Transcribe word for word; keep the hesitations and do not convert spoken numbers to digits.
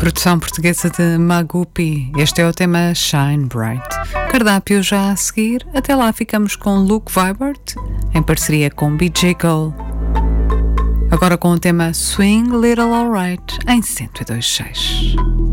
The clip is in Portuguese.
Produção portuguesa de Magupi. Este é o tema Shine Bright. Cardápio já a seguir. Até lá ficamos com Luke Vibert, em parceria com B J Cole. Agora com o tema Swing Little Alright, em cento e dois ponto seis.